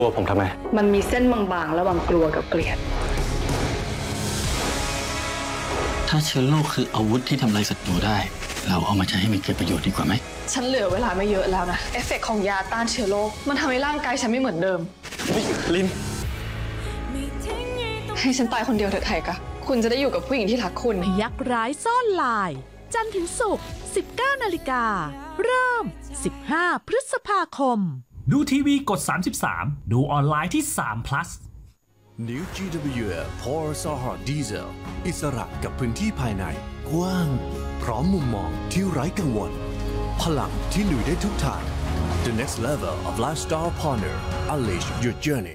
กลัวผมทำไมมันมีเส้นบางๆระหว่างกลัวกับเกลียดถ้าเชื้อโรคคืออาวุธที่ทำลายศัตรูได้เราเอามาใช้ให้มันเกิดประโยชน์ดีกว่าไหมฉันเหลือเวลาไม่เยอะแล้วนะเอฟเฟกต์ของยาต้านเชื้อโรคมันทำให้ร่างกายฉันไม่เหมือนเดิมลินให้ฉันตายคนเดียวเถอะไทยกะคุณจะได้อยู่กับผู้หญิงที่รักคุณยักษ์ร้ายซ่อนลายจันทร์ถึงศุกร์ 19 นาฬิกาเริ่ม 15 พฤษภาคมดูทีวีกด 33 ดูออนไลน์ที่3 plus New GWL Power Solar Diesel อิสระกับพื้นที่ภายในกว้างพร้อมมุมมองที่ไร้กังวลพลังที่ลุยได้ทุกทาง The next level of lifestyle partner Unleash your journey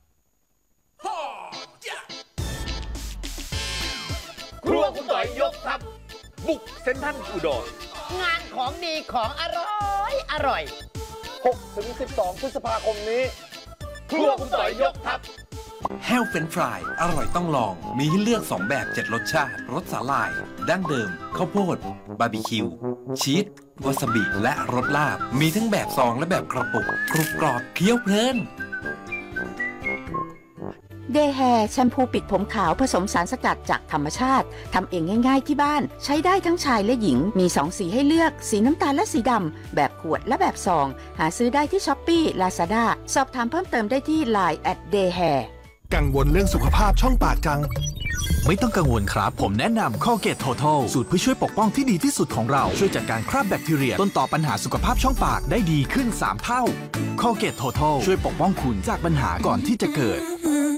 ครัวคุณต่อยยกทัพบุกเซ็นทรัลอุดรงานของดีของอร่อย 6-12 พฤษภาคมนี้ครัวคุณต่อยยกทัพแห้วเฟรนช์ฟรายอร่อยต้องลองมีให้เลือก2แบบ7รสชาติรสสาหร่ายดั้งเดิมข้าวโพดบาร์บีคิวชีสวาซาบิและรสลาบมีทั้งแบบซองและแบบกระปุกกรุบกรอบเคี้ยวเพลินเดย์แฮร์แชมพูปิดผมขาวผสมสารสกัดจากธรรมชาติทำเองง่ายๆที่บ้านใช้ได้ทั้งชายและหญิงมี2สีให้เลือกสีน้ำตาลและสีดำแบบขวดและแบบซองหาซื้อได้ที่ Shopee Lazada สอบถามเพิ่มเติมได้ที่ Line @dayhair กังวลเรื่องสุขภาพช่องปากจังไม่ต้องกังวลครับผมแนะนำ Colgate Total สูตรเพื่อช่วยปกป้องที่ดีที่สุดของเราช่วยจัดการคราบแบคทีเรียต้นต่อปัญหาสุขภาพช่องปากได้ดีขึ้น3 เท่า Colgate Total ช่วยปกป้องคุณจากปัญหาก่อนที่จะเกิด